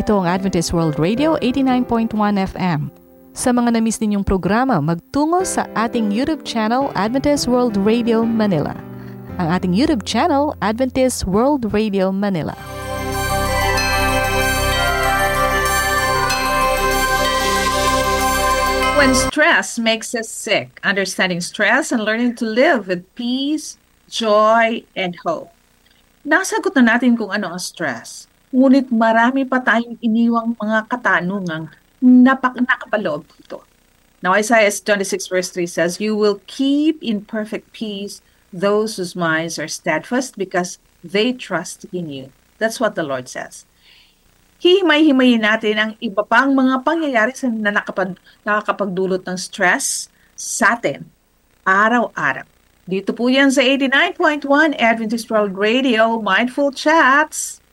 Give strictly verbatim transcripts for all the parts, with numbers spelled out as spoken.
Ito ang Adventist World Radio eighty-nine point one F M. Sa mga na-miss ninyong programa, magtungo sa ating YouTube channel, Adventist World Radio Manila. Ang ating YouTube channel, Adventist World Radio Manila. When stress makes us sick, understanding stress and learning to live with peace, joy, and hope. Nasagot na natin kung ano ang stress. Ngunit marami pa tayong iniwang mga katanungang napak nakapaloob dito. Now Isaiah twenty-six verse three says, "You will keep in perfect peace those whose minds are steadfast because they trust in you." That's what the Lord says. Hihimay-himayin natin ang iba pang mga pangyayari na nakapag, nakakapagdulot ng stress sa atin araw-araw. Dito po yan sa eighty-nine point one Adventist World Radio, Mindful Chats.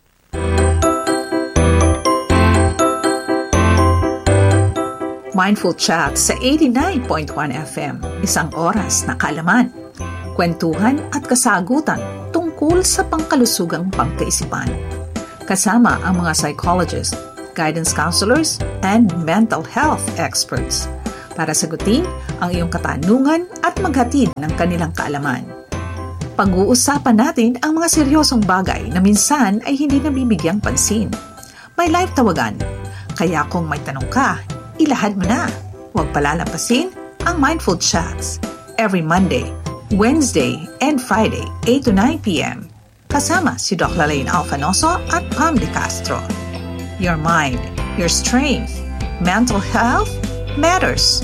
Mindful Chat sa eighty-nine point one F M, isang oras na kaalaman, kwentuhan at kasagutan tungkol sa pangkalusugang pangkaisipan. Kasama ang mga psychologists, guidance counselors, and mental health experts para sagutin ang iyong katanungan at maghatid ng kanilang kaalaman. Pag-uusapan natin ang mga seryosong bagay na minsan ay hindi nabibigyang pansin. May live tawagan, kaya kung may tanong ka, ilahad mo na. Huwag palalampasin ang Mindful Chats every Monday, Wednesday, and Friday, eight to nine p.m. Kasama si Doc Lalaine Alfanoso at Pam De Castro. Your mind, your strength, mental health matters.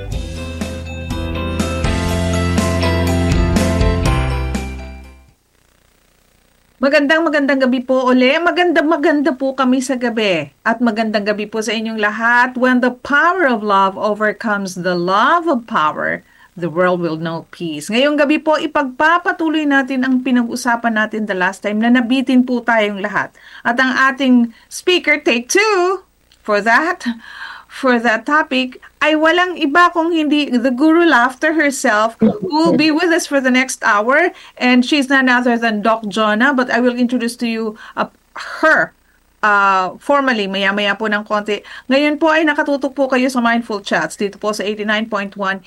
Magandang magandang gabi po uli. Magandang maganda po kami sa gabi. At magandang gabi po sa inyong lahat. When the power of love overcomes the love of power, the world will know peace. Ngayong gabi po, ipagpapatuloy natin ang pinag-usapan natin the last time na nabitin po tayong lahat. At ang ating speaker, take two, for that, for that topic, ay walang iba kung hindi the Guru Laughter herself, who will be with us for the next hour. And she's none other than Doc Jonah, but I will introduce to you uh, her uh, formally, maya-maya po ng konti. Ngayon po ay nakatutok po kayo sa Mindful Chats dito po sa eighty-nine point one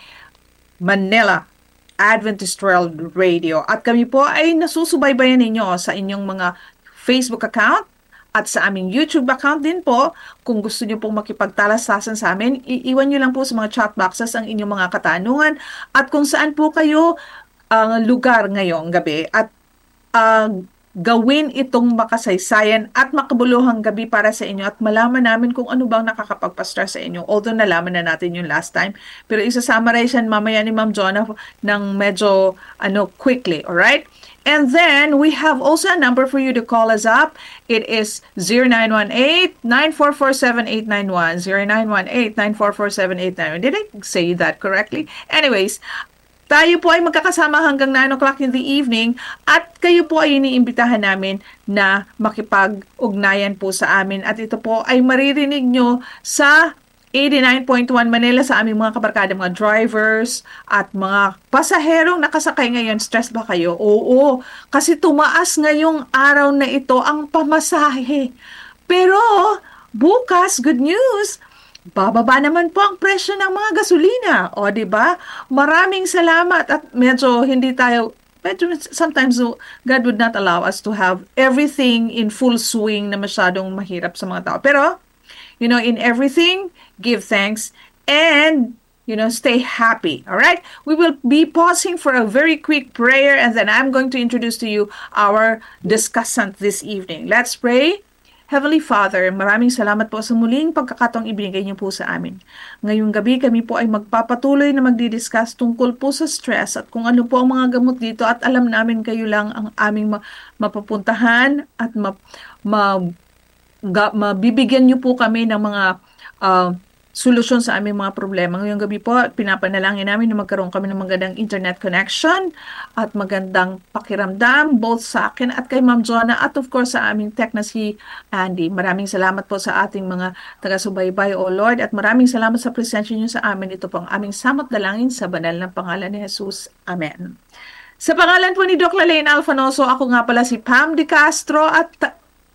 Manila Adventist World Radio. At kami po ay nasusubaybayan ninyo sa inyong mga Facebook account at sa aming YouTube account din po. Kung gusto nyo pong makipagtalastasan sa amin, iiwan nyo lang po sa mga chat boxes ang inyong mga katanungan at kung saan po kayo ang uh, lugar ngayong gabi at uh, gawin itong makasaysayan at makabuluhang gabi para sa inyo at malaman namin kung ano bang nakakapagpa-stress sa inyo. Although nalaman na natin yung last time, pero isa-summarize yan mamaya ni Ma'am Jonah ng medyo ano quickly, alright? And then, we have also a number for you to call us up. It is zero nine one eight, nine four four, seven eight nine one. zero nine one eight, nine four four, seven eight nine one. Did I say that correctly? Anyways, tayo po ay magkakasama hanggang nine o'clock in the evening at kayo po ay iniimbitahan namin na makipag-ugnayan po sa amin. At ito po ay maririnig nyo sa eighty-nine point one Manila sa aming mga kabarkada, mga drivers at mga pasaherong nakasakay ngayon. Stress ba kayo? Oo, kasi tumaas ngayong araw na ito ang pamasahe. Pero bukas, good news, bababa naman po ang presyo ng mga gasolina. O, di ba? Maraming salamat at medyo hindi tayo medyo sometimes God would not allow us to have everything in full swing na masyadong mahirap sa mga tao. Pero you know, in everything, give thanks and, you know, stay happy. All right? We will be pausing for a very quick prayer and then I'm going to introduce to you our discussant this evening. Let's pray. Heavenly Father, maraming salamat po sa muling pagkakataong ibinigay niyo po sa amin. Ngayong gabi kami po ay magpapatuloy na magdidiscuss tungkol po sa stress at kung ano po ang mga gamot dito at alam namin kayo lang ang aming ma- mapapuntahan at ma- ma- Ga, mabibigyan niyo po kami ng mga uh, solusyon sa aming mga problema. Ngayong gabi po, pinapanalangin namin na magkaroon kami ng magandang internet connection at magandang pakiramdam both sa akin at kay Ma'am Jonah at of course sa aming tech na si Andy. Maraming salamat po sa ating mga taga-subaybay, O Lord, at maraming salamat sa presensya niyo sa amin. Ito po ang aming samot dalangin sa banal na pangalan ni Jesus. Amen. Sa pangalan po ni Doc Lalaine Alfanoso, ako nga pala si Pam De Castro at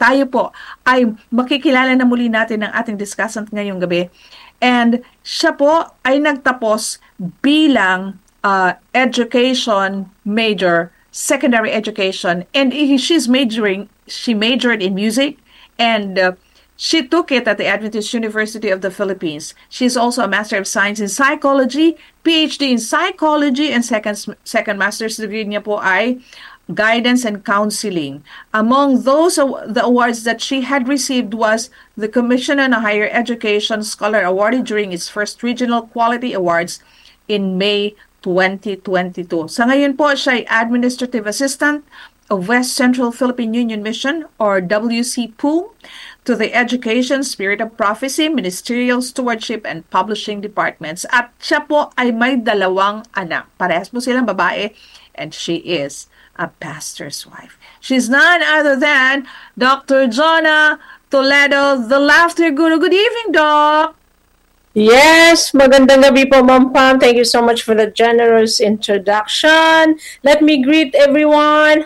tayo po ay makikilala na muli natin ng ating discussant ngayong gabi. And siya po ay nagtapos bilang uh, education major, secondary education. And she's majoring, she majored in music and uh, she took it at the Adventist University of the Philippines. She's also a Master of Science in Psychology, P H D in Psychology, and second, second master's degree niya po ay Guidance and Counseling. Among those, the awards that she had received was the Commission on Higher Education Scholar awarded during its first Regional Quality Awards in May twenty twenty-two. Sa ngayon po, siya ay Administrative Assistant of West Central Philippine Union Mission or W C P U to the Education, Spirit of Prophecy, Ministerial Stewardship, and Publishing Departments. At siya po ay may dalawang anak. Parehas po silang babae and she is a pastor's wife. She's none other than Doctor Jonna Toledo, the Laughter Guru. Good evening, Doc. Yes, magandang gabi po, Ma'am Pam. Thank you so much for the generous introduction. Let me greet everyone.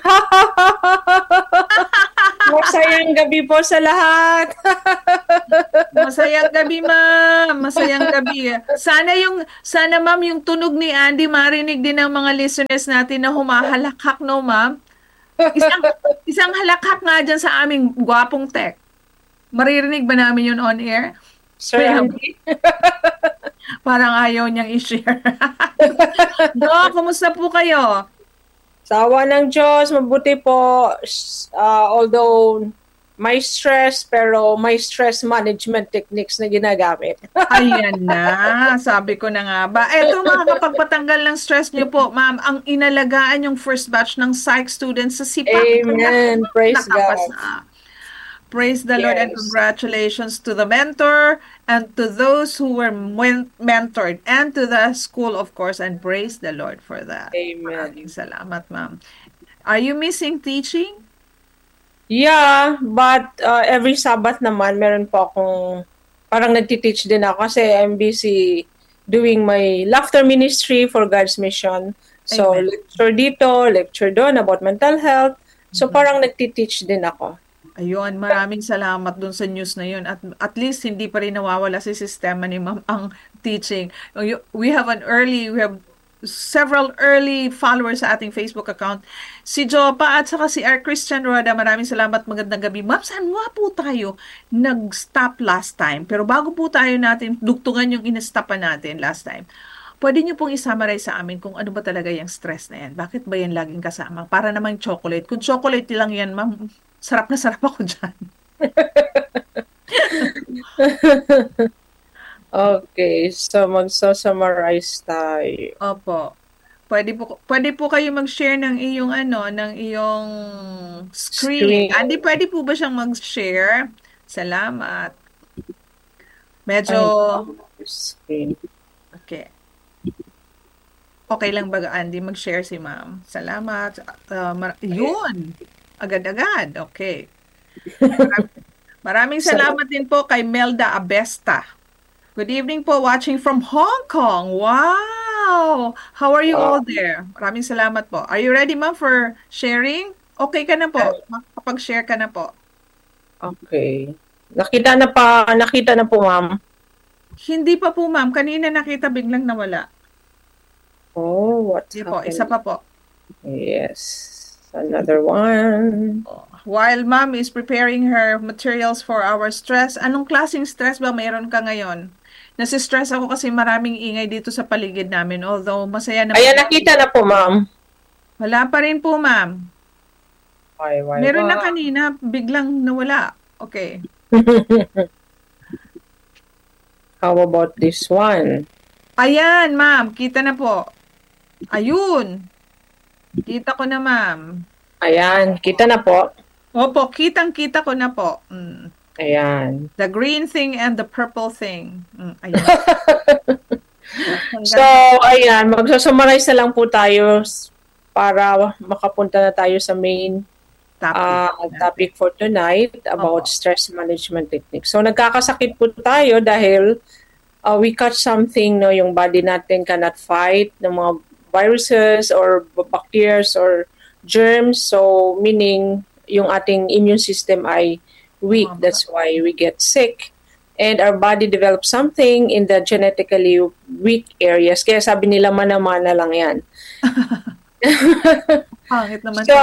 Masayang gabi po sa lahat. Masayang gabi, Ma'am. Masayang gabi. Sana yung sana Ma'am yung tunog ni Andy marinig din ng mga listeners natin na humahalakhak, no, Ma'am? Isang isang halakhak nga dyan sa aming gwapong tech. Maririnig ba namin yun on air? Sir Andy? Parang ayaw niyang i-share. No, kumusta po kayo? Sa awa ng Diyos, mabuti po. Uh, although may stress, pero may stress management techniques na ginagamit. Ayan na. Sabi ko na nga ba. Eto, makakapagpatanggal ng stress niyo po, Ma'am. Ang inalagaan yung first batch ng psych students sa S I P A. Amen. Praise God. Praise the yes. Lord and congratulations to the mentor and to those who were men- mentored and to the school, of course, and praise the Lord for that. Amen. Maraming salamat, Ma'am. Are you missing teaching? Yeah, but uh, every Sabbath naman, meron po akong parang nagtiteach din ako kasi I'm busy doing my laughter ministry for God's mission. So, Amen. Lecture dito, lecture doon about mental health. So, mm-hmm. parang nagtiteach din ako. Ayun, maraming salamat dun sa news na yun. At at least hindi pa rin nawawala sa sistema ni Ma'am ang teaching. We have an early, we have several early followers sa ating Facebook account. Si Jopa at saka si R. Christian Roda, maraming salamat, magandang gabi. Ma'am, saan nga po tayo nag-stop last time? Pero bago po tayo natin dugtungan yung in-stopan natin last time, pwede niyo pong i-summarize sa amin kung ano ba talaga yung stress na yan. Bakit ba yan laging kasama? Para namang chocolate. Kung chocolate lang yan, ma'am, sarap na sarap ako dyan. Okay, so magso-summarize tayo. Opo. Pwede po pwede po kayo mag-share ng iyong ano, ng iyong screen. Screen. Andy, pwede po ba siyang mag-share? Salamat. Medyo screen. Okay. Okay lang ba, Andy, mag-share si Ma'am? Salamat. Uh, mar- yun. Agad-agad. Okay. Maraming, maraming salamat din po kay Melda Abesta. Good evening po, watching from Hong Kong. Wow! How are you all there? Maraming salamat po. Are you ready, Ma'am, for sharing? Okay ka na po. Makapag-share ka na po. Okay. Nakita na pa, nakita na po, Ma'am. Hindi pa po, Ma'am. Kanina nakita, biglang nawala. Oh, what's Hindi happening? po, isa pa po. Yes. Another one. While Ma'am is preparing her materials for our stress, anong klaseng stress ba mayroon ka ngayon? Nasi-stress ako kasi maraming ingay dito sa paligid namin. Although masaya naman. Ayan, nakita na po, Ma'am. Wala pa rin po, Ma'am. Why, why, Meron why? na kanina, biglang nawala. Okay. How about this one? Ayan, Ma'am. Kita na po. Ayun. Kita ko na, Ma'am. Ayan, kita na po. Opo, kitang-kita ko na po. Mm. Ayan. The green thing and the purple thing. Mm, ayan. So, ayan, magsusummarize na lang po tayo para makapunta na tayo sa main topic, uh, topic for tonight about Opo. Stress management techniques. So, nagkakasakit po tayo dahil uh, we catch something, no, yung body natin cannot fight ng mga viruses or bacteria or germs. So, meaning, yung ating immune system ay weak. That's why we get sick. And our body develops something in the genetically weak areas. Kaya sabi nila, mana-mana lang yan. Pangit naman. So,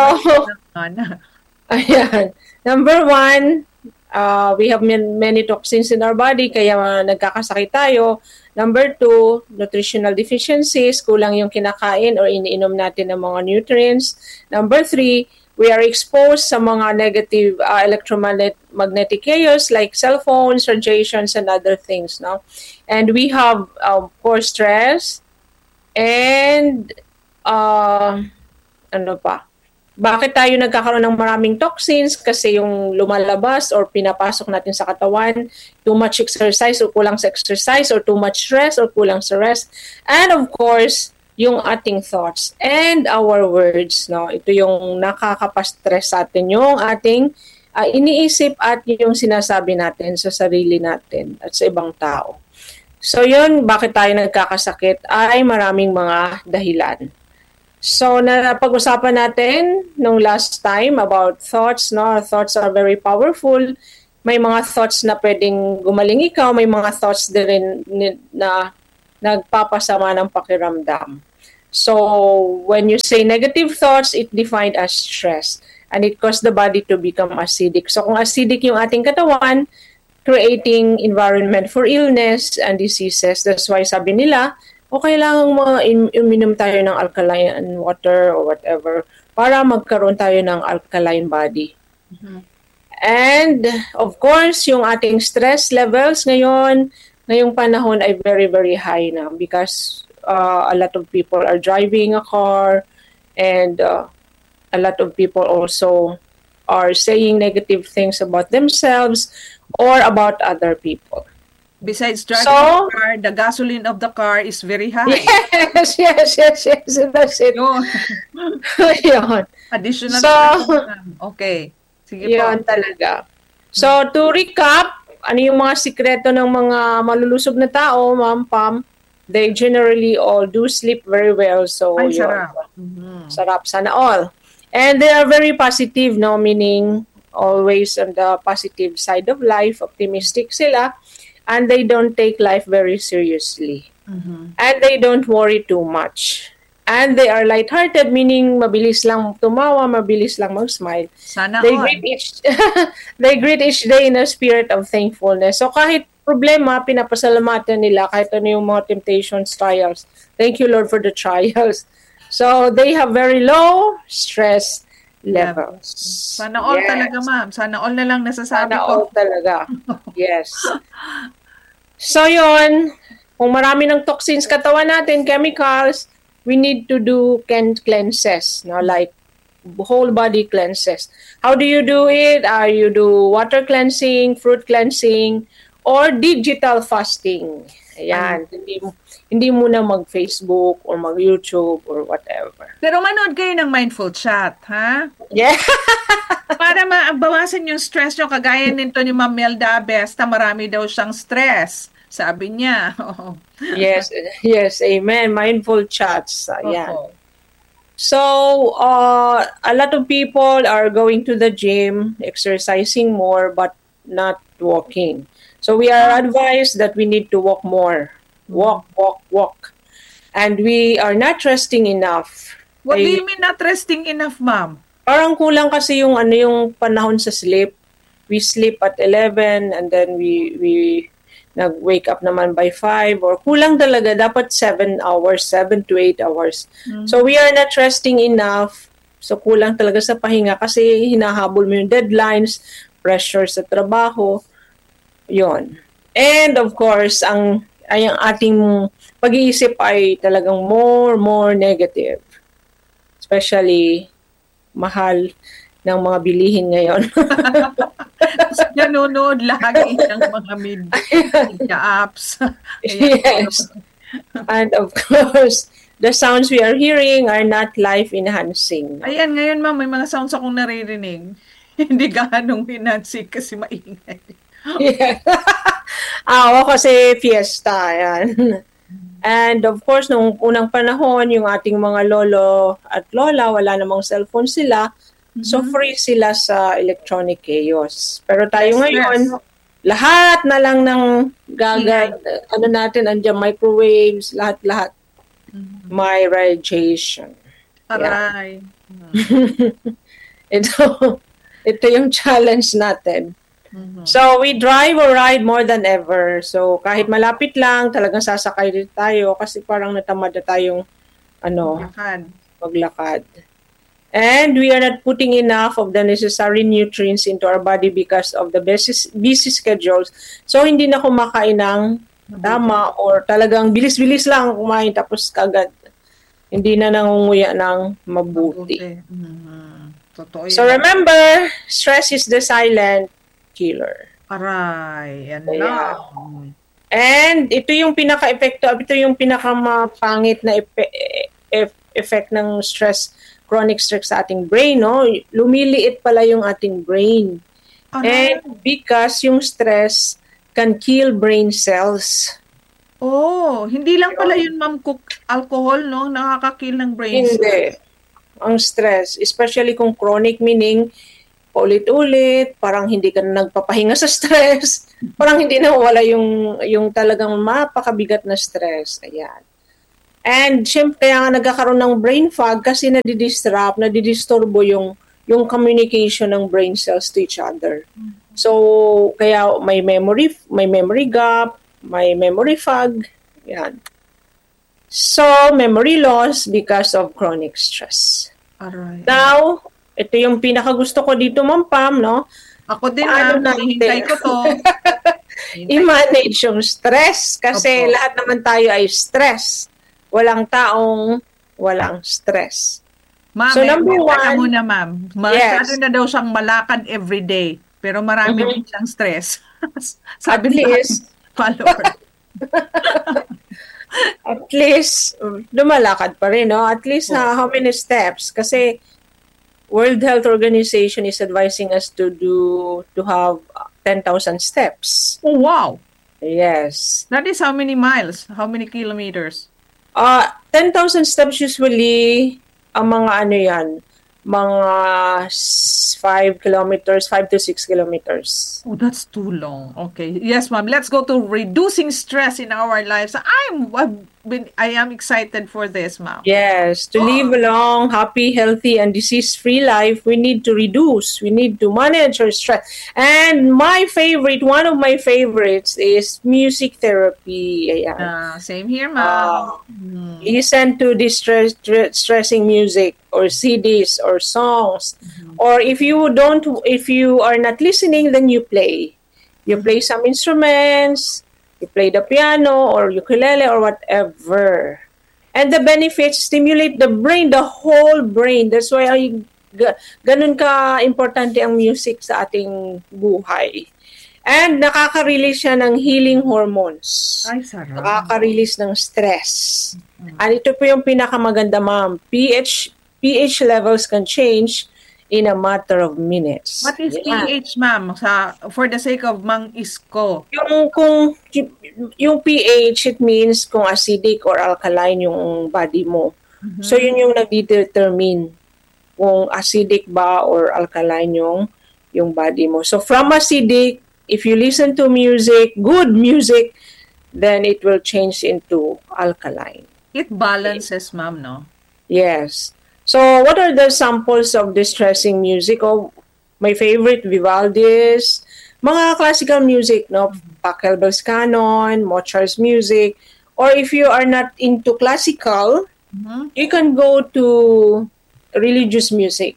ayan. Number one, uh, we have many toxins in our body, kaya uh, nagkakasakit tayo. Number two, nutritional deficiencies, kulang yung kinakain or iniinom natin ng mga nutrients. Number three, we are exposed sa mga negative uh, electromagnetic chaos like cell phones, radiations, and other things. No? And we have, uh, of course, stress and uh, ano pa? Bakit tayo nagkakaroon ng maraming toxins? Kasi yung lumalabas or pinapasok natin sa katawan, too much exercise or kulang sa exercise, or too much stress or kulang sa rest. And of course, yung ating thoughts and our words, no? Ito yung nakakapastress sa atin, yung ating uh, iniisip at yung sinasabi natin sa sarili natin at sa ibang tao. So yun, bakit tayo nagkakasakit ay maraming mga dahilan. So na pag-usapan natin nung last time about thoughts, no? Our thoughts are very powerful. May mga thoughts na pwedeng gumaling ikaw, may mga thoughts din na nagpapasama ng pakiramdam. So, when you say negative thoughts, it defined as stress. And it caused the body to become acidic. So, kung acidic yung ating katawan, creating environment for illness and diseases. That's why sabi nila, o kailangan mo uminom tayo ng alkaline water or whatever para magkaroon tayo ng alkaline body. Mm-hmm. And, of course, yung ating stress levels ngayon, ngayong panahon ay very, very high na because uh, a lot of people are driving a car and uh, a lot of people also are saying negative things about themselves or about other people. Besides driving so, the car, the gasoline of the car is very high. Yes, yes, yes, yes. That's it. Yun. Yun. Additional. So, okay. Sige yun po. talaga. So, to recap, ano yung mga sikreto ng mga malulusog na tao, Ma'am Pam? They generally all do sleep very well. So, Ay, yun. sarap. Mm-hmm. Sarap, sana all. And they are very positive, no? Meaning, always on the positive side of life, optimistic sila. And they don't take life very seriously. Mm-hmm. And they don't worry too much. And they are lighthearted, meaning mabilis lang tumawa, mabilis lang mag-smile. Sana they all. greet each they greet each day in a spirit of thankfulness. So kahit problema, pinapasalamatan nila kahit ano yung mga temptations, trials. Thank you, Lord, for the trials. So they have very low stress levels. Sana all yes. talaga, ma'am. Sana all na lang nasasabi Sana ko. all talaga. Yes. So yun, kung marami ng toxins katawan natin, chemicals, we need to do cleanses, no? Like whole body cleanses. How do you do it? Uh, you do water cleansing, fruit cleansing, or digital fasting. Ayan. Um, hindi, hindi muna mag-Facebook or mag-YouTube or whatever. Pero manood kayo ng mindful chat, ha? Yeah. Para mabawasan yung stress nyo. Kagaya nito ni Ma'am Melda Besta, marami daw siyang stress. Sabi niya. Oh. Yes, yes, amen. Mindful chats. Ayan. Oh. So, uh, a lot of people are going to the gym, exercising more, but not walking. So, we are advised that we need to walk more. Walk, walk, walk. And we are not resting enough. What Ay, do you mean not resting enough, ma'am? Parang kulang kasi yung ano yung panahon sa sleep. We sleep at eleven and then we we nag-wake up naman by five or kulang talaga. Dapat seven hours, seven to eight hours. Mm-hmm. So we are not resting enough. So kulang talaga sa pahinga kasi hinahabol mo yung deadlines, pressure sa trabaho. Yon. And of course, ang, ay, ang ating pag-iisip ay talagang more, more negative. Especially mahal ng mga bilihin ngayon. Nanonood lagi ng mga media apps. Yes. And of course, the sounds we are hearing are not life-enhancing. Ayan, ngayon ma'am, may mga sounds akong naririnig. Hindi ganong enhancing kasi maingay. Yeah. Ah, ako kasi fiesta. Ayan. And of course, nung unang panahon, yung ating mga lolo at lola, wala namang cellphone sila. So free sila sa electronic chaos. Pero tayo Yes, ngayon, yes. lahat na lang ng gaga, ano natin, andyan microwaves, lahat-lahat. May radiation. Aray. Ito, ito yung challenge natin. So, we drive or ride more than ever. So, kahit malapit lang, talagang sasakay din tayo kasi parang natamad na tayong ano, Lakad. maglakad. And we are not putting enough of the necessary nutrients into our body because of the busy, busy schedules. So, hindi na kumakain ng tama or talagang bilis-bilis lang kumain tapos kagad. Hindi na nangunguya ng mabuti. Mabuti. Mhm. Totoo So, yan. remember, stress is the silent killer. Aray. Yan Ayan. lang. And ito yung pinaka-epekto, ito yung pinaka-mapangit na epe- e- effect ng stress, chronic stress sa ating brain, no? Lumiliit pala yung ating brain. Aray. And because yung stress can kill brain cells. Oh, hindi lang pala yun, ma'am, cook alcohol, no? Nakaka-kill ng brain cells. Hindi. Ang stress, especially kung chronic, meaning paulit-ulit, parang hindi ka na nagpapahinga sa stress, parang hindi na wala yung, yung talagang mapakabigat na stress. Ayan. And syempre, kaya nga nagkakaroon ng brain fog kasi nadidisrupt, nadidisturbo yung, yung communication ng brain cells to each other. So, kaya may memory, may memory gap, may memory fog. Yan. So, memory loss because of chronic stress. Aray. Now, ito yung pinakagusto ko dito, Ma'am Pam, no? Ako din, Paano ma'am. natin? Hintay ko to. I-manage yung stress kasi Opo. lahat naman tayo ay stress. Walang taong walang stress. Ma'am, So, eh, number teka one- muna, ma'am. Masyado na daw siyang malakad everyday. Pero marami Mhm. din siyang stress. At Sabi ng least- aking follower. At least, um, lumalakad pa rin, no? At least, ha, how many steps? Kasi, World Health Organization is advising us to do, to have ten thousand steps. Oh, wow. Yes. That is how many miles? How many kilometers? Uh, ten thousand steps usually, ang mga ano yan, mga five kilometers, five to six kilometers. Oh, that's too long. Okay. Yes, ma'am. Let's go to reducing stress in our lives. I'm, I've been, I am excited for this, ma'am. Yes, to live a long, happy, healthy, and disease-free life, we need to reduce, we need to manage our stress. And my favorite, one of my favorites is music therapy. Ayan. Uh, same here, Uh, ma'am. Hmm. Listen to distress, stressing music or C Ds or songs. Or if you don't, if you are not listening, then you play. You play some instruments, you play the piano or ukulele or whatever. And the benefits stimulate the brain, the whole brain. That's why ay, ga, ganun ka importante ang music sa ating buhay. And nakaka-release siya ng healing hormones. Ay, sarap. Nakaka-release ng stress. And ito po yung pinakamaganda, ma'am. pH pH levels can change in a matter of minutes. What is Yan. pH, ma'am? Sa, for the sake of Mang Isko. Yung kung yung pH, it means kung acidic or alkaline yung body mo. So yun yung nagdetermine kung acidic ba or alkaline yung yung body mo. So from acidic, if you listen to music, good music, then it will change into alkaline. It balances, ma'am, no? Yes. So what are the samples of distressing music? Oh, my favorite, Vivaldi's, mga classical music, no? Pachelbel's Canon, Mozart's music. Or if you are not into classical, Mhm. you can go to religious music.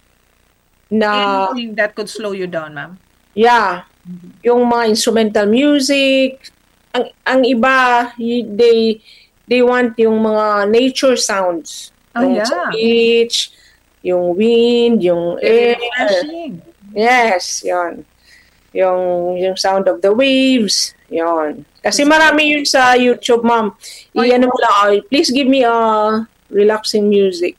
Na, Anything that could slow you down, ma'am? yeah, yung mga instrumental music. Ang ang iba, y- they they want yung mga nature sounds. Oh, Yung yeah. sa beach, yung wind, yung Very air. refreshing. Yes, yon. Yung yung sound of the waves, yon. Kasi marami yun sa YouTube, ma'am. I-ano mo lang, "Ay, please give me a relaxing music."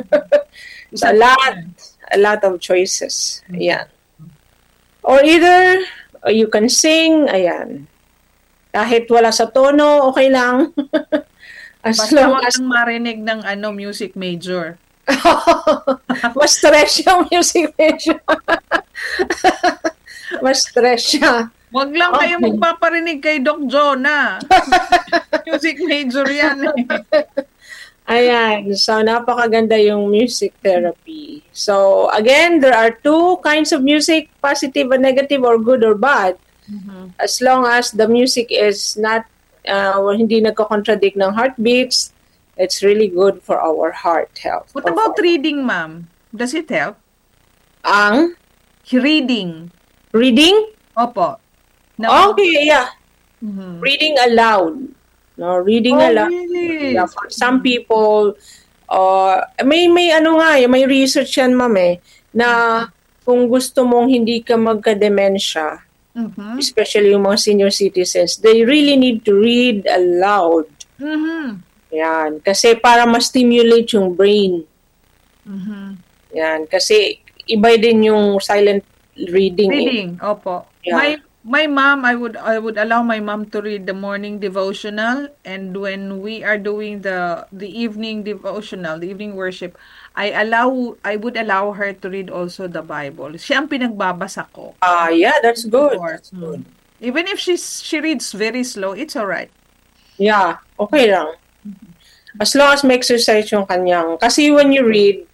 A lot, a lot of choices. Ayan. Or either uh, you can sing, ayan. Kahit wala sa tono, okay lang. As Basta long wag as kang marinig ng ano, music major. Mas stress yung music medyo. Mas stress siya. Wag lang kayo Okay. magpaparinig kay Doc Jonah. Music major yan eh. Ayan, so napakaganda yung music therapy. So again, there are two kinds of music, positive and negative or good or bad. As long as the music is not, uh, hindi nagko-contradict ng heartbeats, it's really good for our heart health. What about reading, ma'am? Does it help? Ang Reading. reading? Opo. Na- Okay, yeah. Mhm. Reading aloud. No, reading Oh, aloud. really? Yeah, for some people, uh, may may ano nga, eh, may research yan, ma'am, eh, na kung gusto mong hindi ka magka-dementia, Mhm. especially yung mga senior citizens, they really need to read aloud. Mhm. Yan, kasi para ma-stimulate yung brain. Mhm. Yan, kasi iba din yung silent reading. eh. Reading, opo. Yeah. My my mom, I would I would allow my mom to read the morning devotional, and when we are doing the the evening devotional, the evening worship, I allow I would allow her to read also the Bible. Siya ang pinagbabasa ko. Ah, yeah, that's good. Before. That's good. Even if she's she reads very slow, it's all right. Yeah, okay lang. As long as may exercise yung kanyang. Kasi when you read,